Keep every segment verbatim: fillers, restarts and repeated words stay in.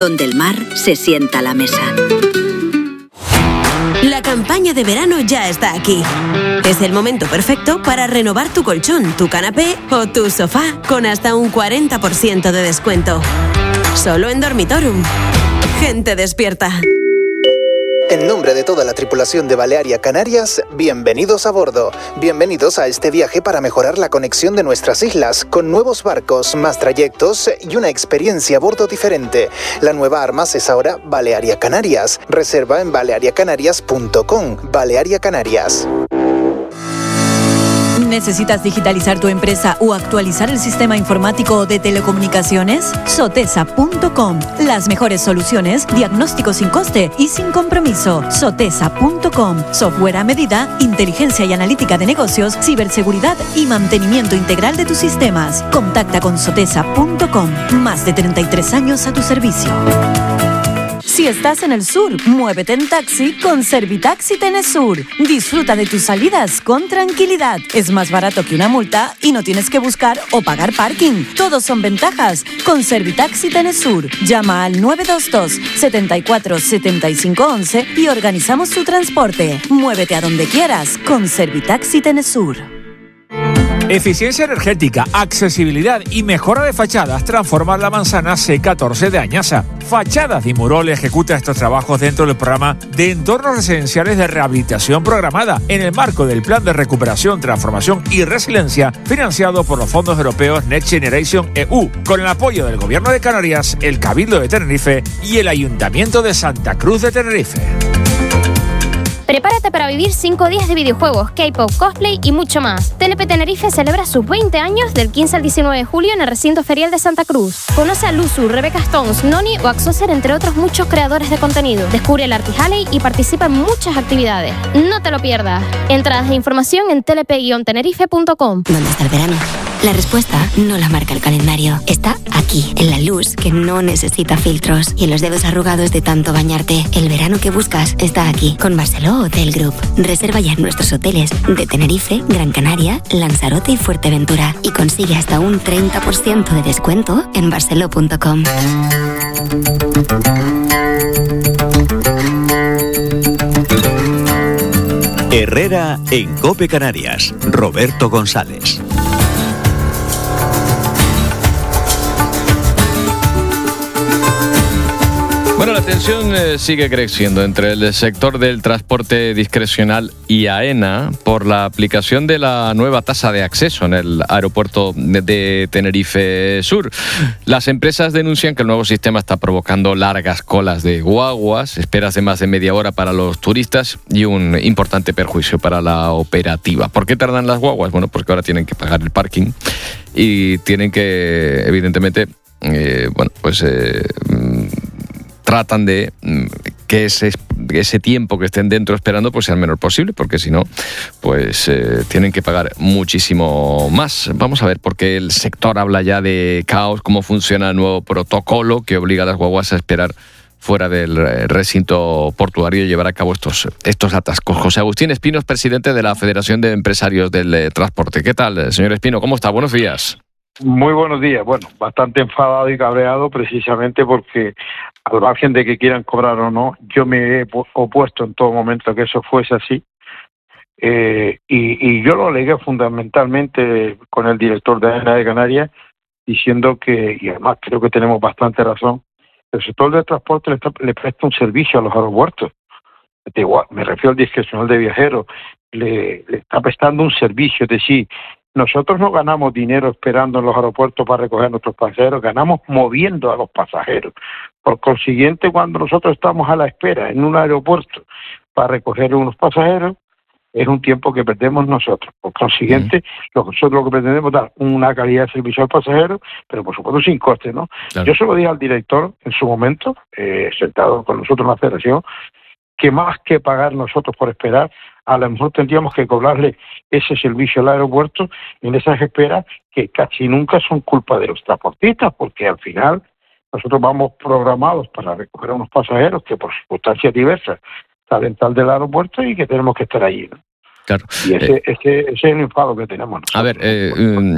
donde el mar se sienta a la mesa. La campaña de verano ya está aquí. Es el momento perfecto para renovar tu colchón, tu canapé o tu sofá con hasta un cuarenta por ciento de descuento. Solo en Dormitorum. Gente despierta. En nombre de toda la tripulación de Balearia Canarias, bienvenidos a bordo. Bienvenidos a este viaje para mejorar la conexión de nuestras islas, con nuevos barcos, más trayectos y una experiencia a bordo diferente. La nueva Armas es ahora Balearia Canarias. Reserva en balearia canarias punto com. Balearia Canarias. ¿Necesitas digitalizar tu empresa o actualizar el sistema informático de telecomunicaciones? Sotesa punto com. Las mejores soluciones, diagnóstico sin coste y sin compromiso. Sotesa punto com. Software a medida, inteligencia y analítica de negocios, ciberseguridad y mantenimiento integral de tus sistemas. Contacta con Sotesa punto com. Más de treinta y tres años a tu servicio. Si estás en el sur, muévete en taxi con Servitaxi Tenesur. Disfruta de tus salidas con tranquilidad. Es más barato que una multa y no tienes que buscar o pagar parking. Todos son ventajas con Servitaxi Tenesur. Llama al nueve dos dos, setenta y cuatro, setenta y cinco once y organizamos tu transporte. Muévete a donde quieras con Servitaxi Tenesur. Eficiencia energética, accesibilidad y mejora de fachadas transforman la manzana C catorce de Añasa. Fachadas de Imurol ejecuta estos trabajos dentro del programa de entornos residenciales de rehabilitación programada en el marco del Plan de Recuperación, Transformación y Resiliencia financiado por los fondos europeos Next Generation E U, con el apoyo del Gobierno de Canarias, el Cabildo de Tenerife y el Ayuntamiento de Santa Cruz de Tenerife. Prepárate para vivir cinco días de videojuegos, K-pop, cosplay y mucho más. T N P Tenerife celebra sus veinte años del quince al diecinueve de julio en el recinto ferial de Santa Cruz. Conoce a Luzu, Rebecca Stones, Noni o Axoser, entre otros muchos creadores de contenido. Descubre el Artist Alley y participa en muchas actividades. No te lo pierdas. Entradas e información en telepe guion tenerife punto com. ¿Dónde está el verano? La respuesta no la marca el calendario. Está aquí, en la luz que no necesita filtros y en los dedos arrugados de tanto bañarte. El verano que buscas está aquí, con Barceló Hotel Group. Reserva ya en nuestros hoteles de Tenerife, Gran Canaria, Lanzarote y Fuerteventura y consigue hasta un treinta por ciento de descuento en barceló punto com. Herrera en COPE Canarias. Roberto González. Bueno, la tensión eh, sigue creciendo entre el sector del transporte discrecional y AENA por la aplicación de la nueva tasa de acceso en el aeropuerto de, de Tenerife Sur. Las empresas denuncian que el nuevo sistema está provocando largas colas de guaguas, esperas de más de media hora para los turistas y un importante perjuicio para la operativa. ¿Por qué tardan las guaguas? Bueno, porque ahora tienen que pagar el parking y tienen que, evidentemente, eh, bueno, pues... Eh, tratan de que ese, ese tiempo que estén dentro esperando pues sea el menor posible, porque si no, pues eh, tienen que pagar muchísimo más. Vamos a ver, porque el sector habla ya de caos, cómo funciona el nuevo protocolo que obliga a las guaguas a esperar fuera del recinto portuario y llevar a cabo estos, estos atascos. José Agustín Espino es presidente de la Federación de Empresarios del eh, Transporte. ¿Qué tal, señor Espino? ¿Cómo está? Buenos días. Muy buenos días. Bueno, bastante enfadado y cabreado precisamente porque al margen de que quieran cobrar o no, yo me he opuesto en todo momento a que eso fuese así. Eh, y, y yo lo alegué fundamentalmente con el director de AENA de Canarias, diciendo que, y además creo que tenemos bastante razón, el sector del transporte le, está, le presta un servicio a los aeropuertos. De igual, me refiero al discrecional de viajeros, le, le está prestando un servicio, es decir, nosotros no ganamos dinero esperando en los aeropuertos para recoger a nuestros pasajeros, ganamos moviendo a los pasajeros. Por consiguiente, cuando nosotros estamos a la espera en un aeropuerto para recoger unos pasajeros, es un tiempo que perdemos nosotros. Por consiguiente, uh-huh. nosotros lo que pretendemos es dar una calidad de servicio al pasajero, pero por supuesto sin coste, ¿no? Claro. Yo se lo dije al director en su momento, eh, sentado con nosotros en la federación, que más que pagar nosotros por esperar, a lo mejor tendríamos que cobrarle ese servicio al aeropuerto en esas esperas que casi nunca son culpa de los transportistas, porque al final nosotros vamos programados para recoger a unos pasajeros que por circunstancias diversas salen tal del aeropuerto y que tenemos que estar allí, ¿no? Claro. Y ese, Eh, ese, ese es el enfado que tenemos nosotros. A ver, eh,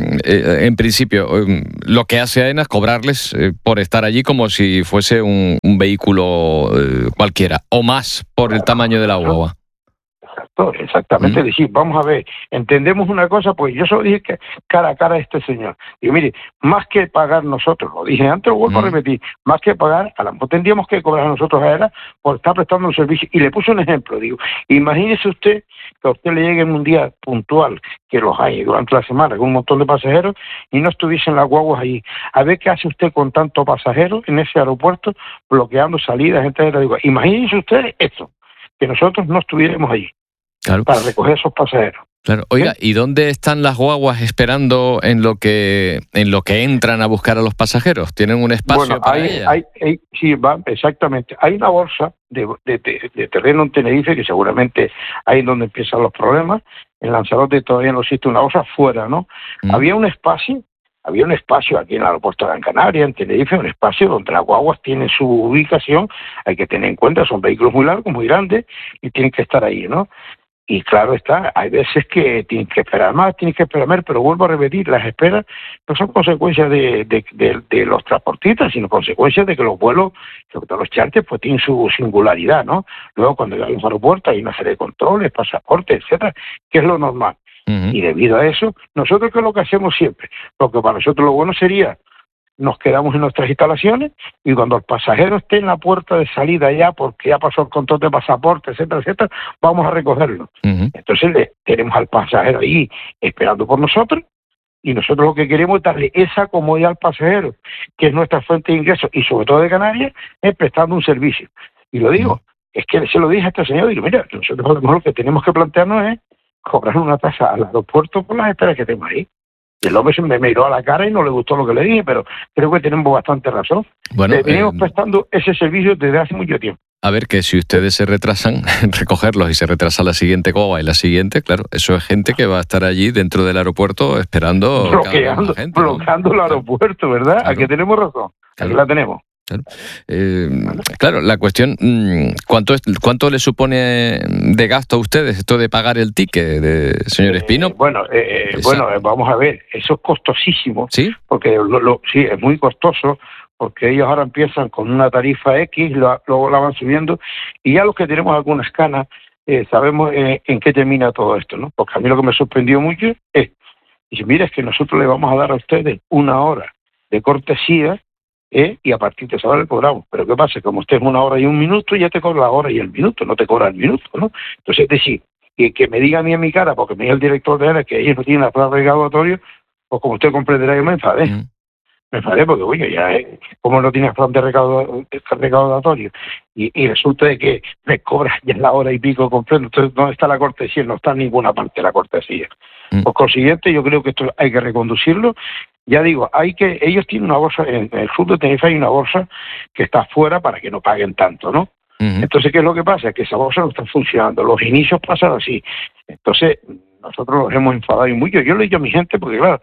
eh, en principio, eh, lo que hace AENA es cobrarles eh, por estar allí como si fuese un, un vehículo eh, cualquiera, o más por el tamaño de la guagua. Exacto, exactamente. Es decir, vamos a ver, entendemos una cosa, pues yo solo dije que cara a cara a este señor. Y mire, más que pagar nosotros, lo dije antes, lo vuelvo mm. a repetir, más que pagar, a lo mejor tendríamos que cobrar a nosotros a él por estar prestando un servicio. Y le puse un ejemplo, digo, imagínese usted que a usted le llegue en un día puntual, que los hay durante la semana, con un montón de pasajeros, y no estuviesen las guaguas allí. A ver qué hace usted con tantos pasajeros en ese aeropuerto, bloqueando salidas, gente de la digo, imagínense ustedes esto, que nosotros no estuviéramos allí. Claro. Para recoger esos pasajeros. Claro. Oiga, ¿Sí? ¿Y dónde están las guaguas esperando en lo que en lo que entran a buscar a los pasajeros? ¿Tienen un espacio bueno, para hay, ellas? hay, hay, sí, va, exactamente. Hay una bolsa de, de, de, de terreno en Tenerife, que seguramente ahí es donde empiezan los problemas. En Lanzarote todavía no existe una bolsa fuera, ¿no? Mm. Había un espacio, había un espacio aquí en el aeropuerto de Gran Canaria, en Tenerife, un espacio donde las guaguas tienen su ubicación. Hay que tener en cuenta, son vehículos muy largos, muy grandes, y tienen que estar ahí, ¿no? Y claro está, hay veces que tienen que esperar más, tienen que esperar más, pero vuelvo a repetir, las esperas no son consecuencias de, de, de, de los transportistas, sino consecuencias de que los vuelos, sobre todo los charters, pues tienen su singularidad, ¿no? Luego cuando llegan a los aeropuertos hay una serie de controles, pasaportes, etcétera, que es lo normal. Uh-huh. Y debido a eso, nosotros ¿qué es lo que hacemos siempre? Porque para nosotros lo bueno sería, nos quedamos en nuestras instalaciones y cuando el pasajero esté en la puerta de salida ya, porque ya pasó el control de pasaporte, etcétera, etcétera, vamos a recogerlo. Uh-huh. Entonces le tenemos al pasajero ahí esperando por nosotros y nosotros lo que queremos es darle esa comodidad al pasajero, que es nuestra fuente de ingresos y sobre todo de Canarias, es prestando un servicio. Y lo digo, uh-huh. es que se lo dije a este señor, digo, mira, nosotros a lo mejor lo que tenemos que plantearnos es cobrar una tasa al aeropuerto por las esperas que tenemos ahí. Y el hombre se me miró a la cara y no le gustó lo que le dije, pero creo que tenemos bastante razón. Bueno, le venimos eh, prestando ese servicio desde hace mucho tiempo. A ver, que si ustedes se retrasan en recogerlos y se retrasa la siguiente guagua y la siguiente, claro, eso es gente que va a estar allí dentro del aeropuerto esperando. Bloqueando, gente, bloqueando ¿no? el aeropuerto, ¿verdad? Claro. Aquí tenemos razón, claro. Aquí la tenemos. Claro. Eh, claro, la cuestión, ¿cuánto, es, ¿cuánto le supone de gasto a ustedes esto de pagar el ticket, de señor Espino? Eh, bueno, eh, bueno, vamos a ver, eso es costosísimo, ¿sí? Porque lo, lo, sí, es muy costoso, porque ellos ahora empiezan con una tarifa X, lo, luego la van subiendo, y ya los que tenemos algunas canas eh, sabemos eh, en qué termina todo esto, ¿no? Porque a mí lo que me sorprendió mucho es, dice, mira, es que nosotros le vamos a dar a ustedes una hora de cortesía, ¿Eh? y a partir de esa hora le cobramos. Pero ¿qué pasa? Como usted es una hora y un minuto, ya te cobra la hora y el minuto, no te cobra el minuto, ¿no? Entonces, es decir, que, que me diga a mí en mi cara, porque me diga el director de área que ellos no tienen la prueba recaudatoria, pues como usted comprenderá, yo me enfadé. Mm. Me enfadé porque, oye, ya, eh, como no tienes plan de recaudatorio, y, y resulta de que me cobras ya la hora y pico completo, entonces no está la cortesía, no está en ninguna parte la cortesía. Mm. Por consiguiente, yo creo que esto hay que reconducirlo. Ya digo, hay que ellos tienen una bolsa, en el sur de Tenerife hay una bolsa que está fuera para que no paguen tanto, ¿no? Uh-huh. Entonces, ¿qué es lo que pasa? Que esa bolsa no está funcionando. Los inicios pasan así. Entonces, nosotros nos hemos enfadado y mucho. Yo le digo a mi gente, porque claro,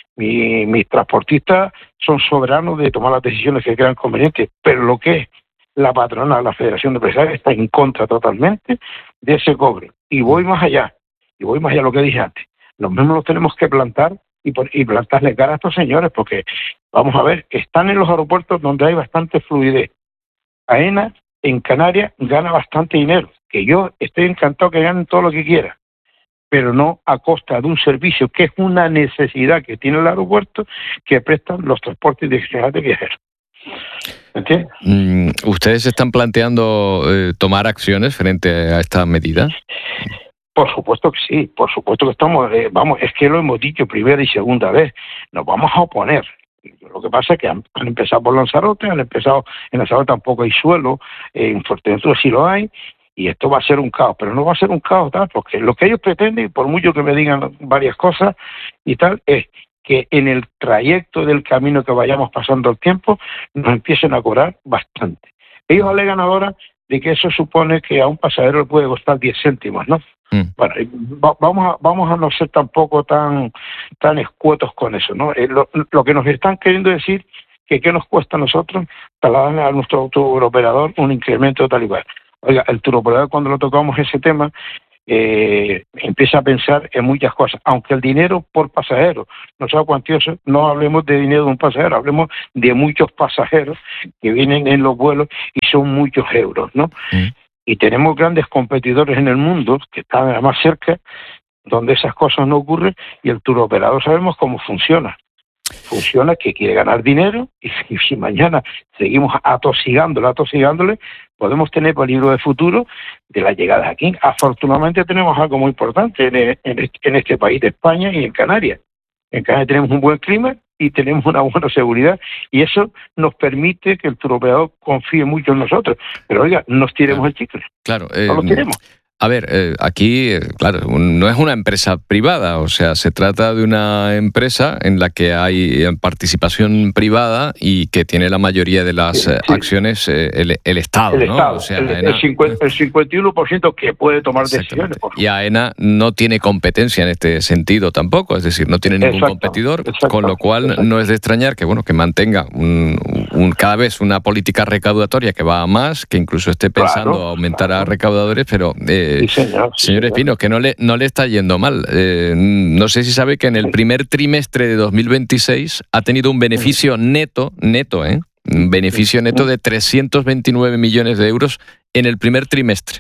mi, mis transportistas son soberanos de tomar las decisiones que crean convenientes, pero lo que es la patronal, la Federación de Empresarios, está en contra totalmente de ese cobre. Y voy más allá, y voy más allá de lo que dije antes. Los mismos los tenemos que plantar y, por, y plantarle cara a estos señores, porque, vamos a ver, están en los aeropuertos donde hay bastante fluidez. AENA, en Canarias, gana bastante dinero, que yo estoy encantado que ganen todo lo que quieran, pero no a costa de un servicio que es una necesidad que tiene el aeropuerto, que prestan los transportes direccionales de viajeros. ¿Entiendes? Mm, ¿Ustedes están planteando eh, tomar acciones frente a esta medida? Por supuesto que sí, por supuesto que estamos, eh, vamos, es que lo hemos dicho primera y segunda vez, nos vamos a oponer. Lo que pasa es que han, han empezado por Lanzarote, han empezado, en Lanzarote tampoco hay suelo, eh, en Fuerteventura sí lo hay, y esto va a ser un caos, pero no va a ser un caos tal, porque lo que ellos pretenden, por mucho que me digan varias cosas y tal, es que en el trayecto del camino que vayamos pasando el tiempo, nos empiecen a cobrar bastante. Ellos alegan ahora de que eso supone que a un pasajero le puede costar diez céntimos, ¿no? Mm. Bueno, va, vamos a vamos a no ser tampoco tan tan escuetos con eso, ¿no? Eh, lo, lo que nos están queriendo decir que qué nos cuesta a nosotros trasladarle a nuestro turoperador un incremento tal y cual. Oiga, el turoperador cuando lo tocamos ese tema eh, empieza a pensar en muchas cosas, aunque el dinero por pasajero no sea cuantioso, no hablemos de dinero de un pasajero, hablemos de muchos pasajeros que vienen en los vuelos y son muchos euros, ¿no? Mm. Y tenemos grandes competidores en el mundo que están además cerca, donde esas cosas no ocurren, y el turoperador sabemos cómo funciona. Funciona que quiere ganar dinero, y si, si mañana seguimos atosigándole, atosigándole, podemos tener peligro de futuro de la llegada aquí. Afortunadamente tenemos algo muy importante en, en, en este país de España y en Canarias. En Canarias tenemos un buen clima y tenemos una buena seguridad, y eso nos permite que el turoperador confíe mucho en nosotros. Pero oiga, nos tiremos claro. el chicle. Claro. Eh, no lo tiremos. A ver, eh, aquí, eh, claro, no es una empresa privada, o sea, se trata de una empresa en la que hay participación privada y que tiene la mayoría de las sí, sí. acciones eh, el, el Estado, el ¿no? Estado, o sea, el, AENA, el, cincuenta, el cincuenta y uno por ciento que puede tomar decisiones. Por y AENA no tiene competencia en este sentido tampoco, es decir, no tiene ningún exacto, competidor, exacto, con lo cual exacto. no es de extrañar que, bueno, que mantenga un, un, cada vez una política recaudatoria que va a más, que incluso esté pensando claro, aumentar claro. a recaudadores, pero... Eh, Sí, señor, sí, señor Espino, que no le, no le está yendo mal. Eh, no sé si sabe que en el primer trimestre de dos mil veintiséis ha tenido un beneficio neto, neto, ¿eh? Un beneficio neto de trescientos veintinueve millones de euros en el primer trimestre.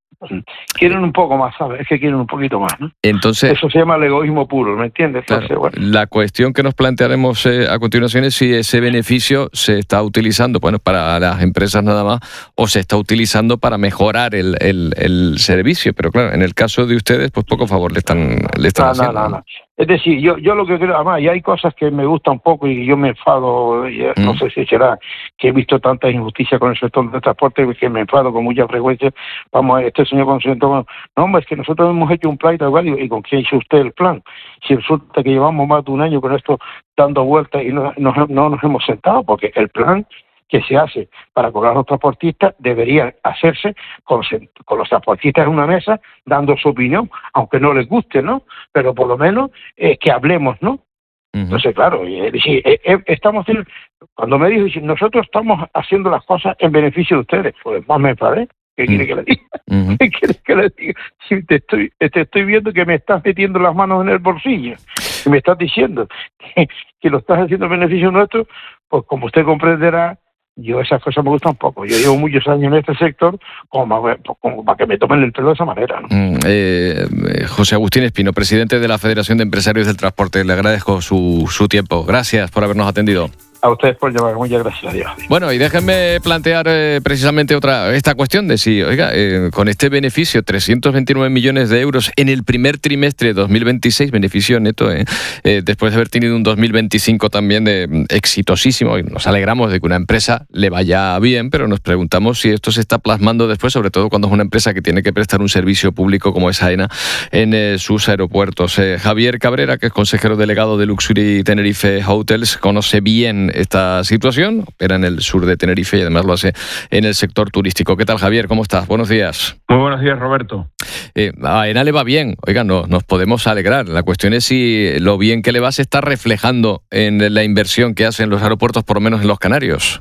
Quieren un poco más, ¿sabes? Es que quieren un poquito más, ¿no? Entonces, eso se llama el egoísmo puro, ¿me entiendes? Entonces, claro, bueno. La cuestión que nos plantearemos eh, a continuación es si ese beneficio se está utilizando, bueno, para las empresas nada más, o se está utilizando para mejorar el, el, el servicio. Pero claro, en el caso de ustedes, pues poco favor le están, le están no, haciendo. No, no, no. Es decir, yo yo lo que creo, además, y hay cosas que me gustan un poco y yo me enfado, y mm. no sé si será que he visto tanta injusticia con el sector del transporte que me enfado con mucha frecuencia. Vamos, este señor consultor, no, hombre, es que nosotros hemos hecho un plan y tal, y, y ¿con quién hizo usted el plan? Si resulta que llevamos más de un año con esto dando vueltas y no, no, no nos hemos sentado, porque el plan que se hace para cobrar a los transportistas debería hacerse con, con los transportistas en una mesa dando su opinión, aunque no les guste, ¿no? Pero por lo menos eh, que hablemos, ¿no? Uh-huh. Entonces, claro, eh, sí, eh, eh, estamos cuando me dijo, nosotros estamos haciendo las cosas en beneficio de ustedes, pues más me enfadé. ¿Qué uh-huh. quiere que le diga? Uh-huh. ¿Qué quiere que le diga? Si te estoy, te estoy viendo que me estás metiendo las manos en el bolsillo y me estás diciendo que, que lo estás haciendo en beneficio nuestro, pues como usted comprenderá, yo esas cosas me gustan poco. Yo llevo muchos años en este sector como para, como para que me tomen el pelo de esa manera, ¿no? Mm, eh, José Agustín Espino, presidente de la Federación de Empresarios del Transporte, le agradezco su, su tiempo. Gracias por habernos atendido. A ustedes por llamar, muchas gracias, adiós. Bueno, y déjenme plantear eh, precisamente otra esta cuestión de si, oiga, eh, con este beneficio, trescientos veintinueve millones de euros en el primer trimestre de dos mil veintiséis, beneficio neto, eh, eh, después de haber tenido un dos mil veinticinco también de, mm, exitosísimo, y nos alegramos de que una empresa le vaya bien, pero nos preguntamos si esto se está plasmando después, sobre todo cuando es una empresa que tiene que prestar un servicio público como es AENA en eh, sus aeropuertos. Eh, Javier Cabrera, que es consejero delegado de Luxury Tenerife Hotels, conoce bien esta situación, opera en el sur de Tenerife y además lo hace en el sector turístico. ¿Qué tal, Javier? ¿Cómo estás? Buenos días. Muy buenos días, Roberto. Eh, a AENA le va bien, oiga, no, nos podemos alegrar. La cuestión es si lo bien que le va se está reflejando en la inversión que hacen los aeropuertos, por lo menos en los Canarios.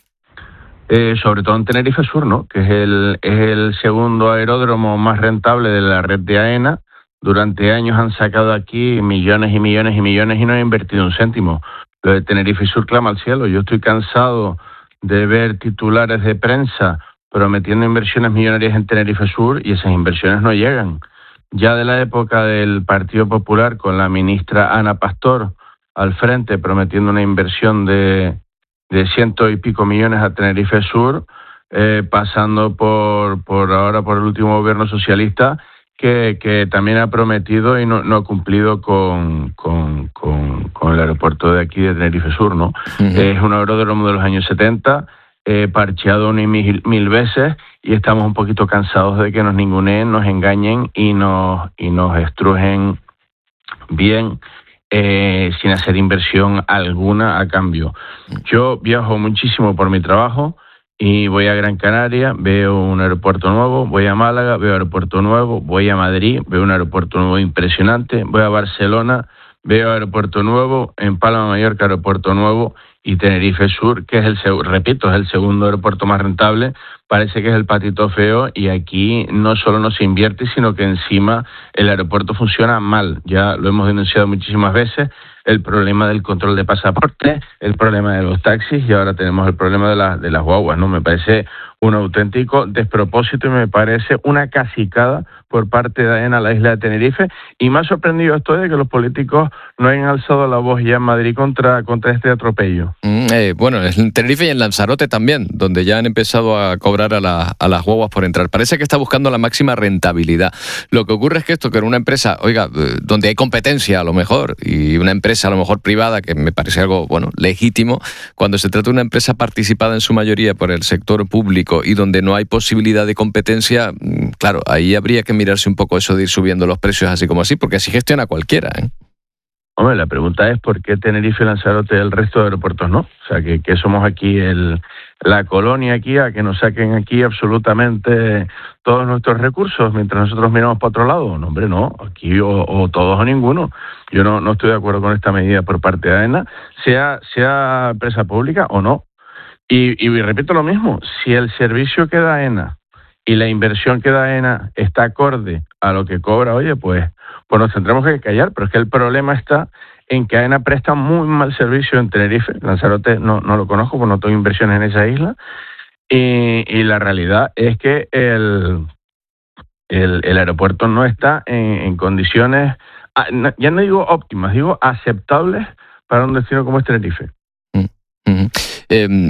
Eh, sobre todo en Tenerife Sur, ¿no? Que es el, es el segundo aeródromo más rentable de la red de AENA. Durante años han sacado aquí millones y millones y millones y no han invertido un céntimo. Lo de Tenerife Sur clama al cielo. Yo estoy cansado de ver titulares de prensa prometiendo inversiones millonarias en Tenerife Sur y esas inversiones no llegan. Ya de la época del Partido Popular con la ministra Ana Pastor al frente prometiendo una inversión de, de ciento y pico millones a Tenerife Sur, eh, pasando por, por ahora por el último gobierno socialista que, que también ha prometido y no, no ha cumplido con, con, con, con el aeropuerto de aquí de Tenerife Sur, ¿no? Uh-huh. Es un aeródromo de los años setenta, eh, parcheado ni mil, mil veces, y estamos un poquito cansados de que nos ninguneen, nos engañen y nos, y nos estrujen bien eh, sin hacer inversión alguna a cambio. Yo viajo muchísimo por mi trabajo y voy a Gran Canaria, veo un aeropuerto nuevo, voy a Málaga, veo aeropuerto nuevo, voy a Madrid, veo un aeropuerto nuevo impresionante, voy a Barcelona, veo aeropuerto nuevo, en Palma de Mallorca aeropuerto nuevo, y Tenerife Sur, que es el, repito, es el segundo aeropuerto más rentable, parece que es el patito feo, y aquí no solo no se invierte, sino que encima el aeropuerto funciona mal. Ya lo hemos denunciado muchísimas veces, el problema del control de pasaporte, el problema de los taxis, y ahora tenemos el problema de, la, de las guaguas, ¿no? Me parece un auténtico despropósito y me parece una cacicada por parte de AENA a la isla de Tenerife, y me ha sorprendido esto de que los políticos no hayan alzado la voz ya en Madrid contra, contra este atropello. Mm, eh, bueno, en Tenerife y en Lanzarote también, donde ya han empezado a cobrar a, la, a las guaguas por entrar. Parece que está buscando la máxima rentabilidad. Lo que ocurre es que esto, que en una empresa, oiga, donde hay competencia a lo mejor, y una empresa a lo mejor privada, que me parece algo, bueno, legítimo, cuando se trata de una empresa participada en su mayoría por el sector público y donde no hay posibilidad de competencia, claro, ahí habría que mirarse un poco eso de ir subiendo los precios así como así, porque así gestiona cualquiera, ¿eh? Hombre, la pregunta es por qué Tenerife, Lanzarote y el resto de aeropuertos no. O sea, que, que somos aquí el, la colonia aquí a que nos saquen aquí absolutamente todos nuestros recursos mientras nosotros miramos para otro lado. No, hombre, no. Aquí o, o todos o ninguno. Yo no, no estoy de acuerdo con esta medida por parte de AENA, sea, sea empresa pública o no. Y, y repito lo mismo, si el servicio que da AENA y la inversión que da AENA está acorde a lo que cobra, oye, pues, pues nos tendremos que callar, pero es que el problema está en que AENA presta muy mal servicio en Tenerife. Lanzarote no, no lo conozco, porque no tengo inversiones en esa isla, y, y la realidad es que el, el, el aeropuerto no está en, en condiciones, ya no digo óptimas, digo aceptables para un destino como es Tenerife. Uh-huh. Eh,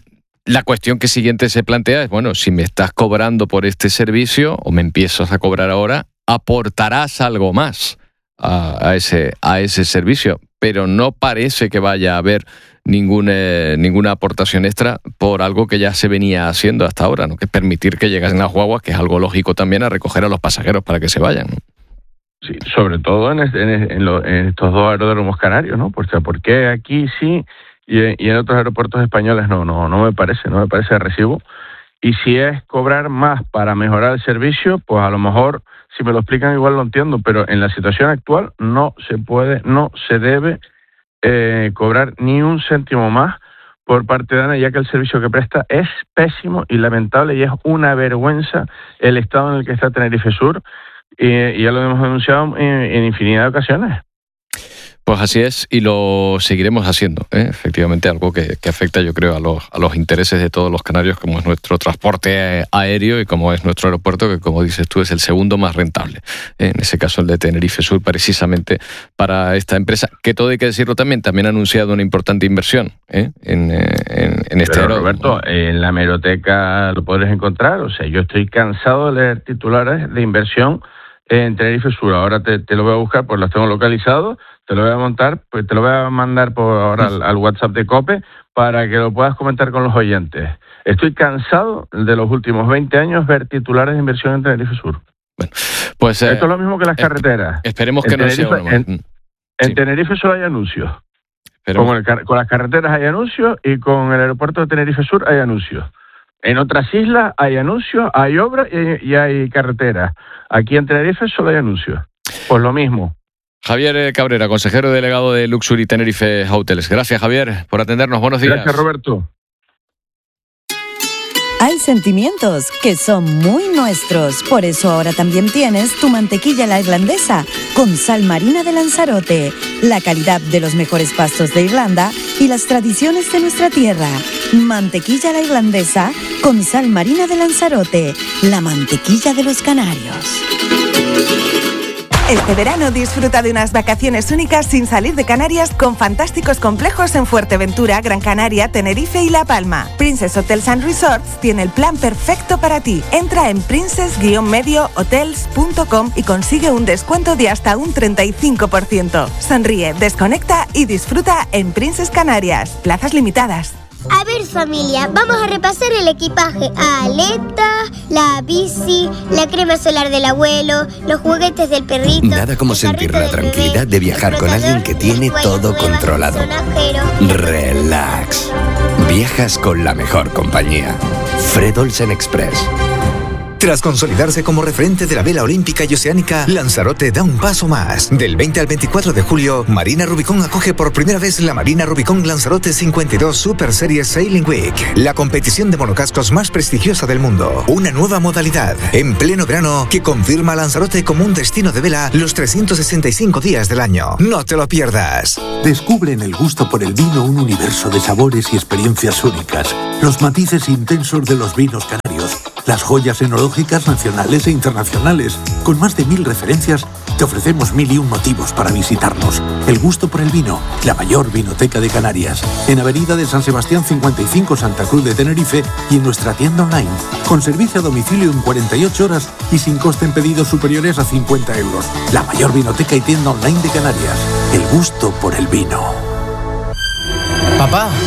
la cuestión que siguiente se plantea es, bueno, si me estás cobrando por este servicio o me empiezas a cobrar ahora, aportarás algo más a, a, ese, a ese servicio, pero no parece que vaya a haber ninguna, ninguna aportación extra por algo que ya se venía haciendo hasta ahora, ¿no? Que es permitir que lleguen las guaguas, que es algo lógico también, a recoger a los pasajeros para que se vayan, ¿no? Sí, sobre todo en, este, en, en, lo, en estos dos aeródromos canarios, ¿no? Porque, porque aquí sí y, y en otros aeropuertos españoles no, no, no me parece, no me parece de recibo. Y si es cobrar más para mejorar el servicio, pues a lo mejor, si me lo explican igual lo entiendo, pero en la situación actual no se puede, no se debe eh, cobrar ni un céntimo más por parte de AENA, ya que el servicio que presta es pésimo y lamentable, y es una vergüenza el estado en el que está Tenerife Sur, y, y ya lo hemos denunciado en, en infinidad de ocasiones. Pues así es, y lo seguiremos haciendo, ¿eh? Efectivamente, algo que, que afecta, yo creo, a los, a los intereses de todos los canarios, como es nuestro transporte aéreo y como es nuestro aeropuerto, que, como dices tú, es el segundo más rentable. ¿eh? En ese caso, el de Tenerife Sur, precisamente para esta empresa, que todo hay que decirlo también, también ha anunciado una importante inversión ¿eh? en, en, en este Pero, aeropuerto. Roberto, en la hemeroteca lo podrás encontrar. O sea, yo estoy cansado de leer titulares de inversión en Tenerife Sur. Ahora te, te lo voy a buscar, pues los tengo localizados. Te lo voy a montar, pues te lo voy a mandar por ahora al, al WhatsApp de COPE para que lo puedas comentar con los oyentes. Estoy cansado de los últimos veinte años ver titulares de inversión en Tenerife Sur. Bueno, pues eh, esto es lo mismo que las carreteras. Esperemos que en no Tenerife, sea uno más. En, sí. en Tenerife solo hay anuncios. Esperemos. Con, el, con las carreteras hay anuncios y con el aeropuerto de Tenerife Sur hay anuncios. En otras islas hay anuncios, hay obras y, y hay carreteras. Aquí en Tenerife solo hay anuncios. Pues lo mismo. Javier Cabrera, consejero delegado de Luxury Tenerife Hotels. Gracias, Javier, por atendernos. Buenos días. Gracias, Roberto. Hay sentimientos que son muy nuestros. Por eso ahora también tienes tu mantequilla la irlandesa con sal marina de Lanzarote, la calidad de los mejores pastos de Irlanda y las tradiciones de nuestra tierra. Mantequilla la irlandesa con sal marina de Lanzarote, la mantequilla de los canarios. Este verano disfruta de unas vacaciones únicas sin salir de Canarias con fantásticos complejos en Fuerteventura, Gran Canaria, Tenerife y La Palma. Princess Hotels and Resorts tiene el plan perfecto para ti. Entra en princess guion medio hotels punto com y consigue un descuento de hasta un treinta y cinco por ciento. Sonríe, desconecta y disfruta en Princess Canarias. Plazas limitadas. A ver, familia, vamos a repasar el equipaje. Aletas, la bici, la crema solar del abuelo, los juguetes del perrito. Nada como sentir la tranquilidad de viajar con alguien que tiene todo controlado. Relax. Viajas con la mejor compañía. Fred Olsen Express. Tras consolidarse como referente de la vela olímpica y oceánica, Lanzarote da un paso más. Del veinte al veinticuatro de julio, Marina Rubicón acoge por primera vez la Marina Rubicón Lanzarote cincuenta y dos Super Series Sailing Week, la competición de monocascos más prestigiosa del mundo. Una nueva modalidad, en pleno verano, que confirma a Lanzarote como un destino de vela los trescientos sesenta y cinco días del año. No te lo pierdas. Descubre en el gusto por el vino un universo de sabores y experiencias únicas. Los matices intensos de los vinos canarios. Las joyas enológicas nacionales e internacionales. Con más de mil referencias, te ofrecemos mil y un motivos para visitarnos. El gusto por el vino, la mayor vinoteca de Canarias. En Avenida de San Sebastián cincuenta y cinco, Santa Cruz de Tenerife, y en nuestra tienda online. Con servicio a domicilio en cuarenta y ocho horas y sin coste en pedidos superiores a cincuenta euros. La mayor vinoteca y tienda online de Canarias. El gusto por el vino. Papá,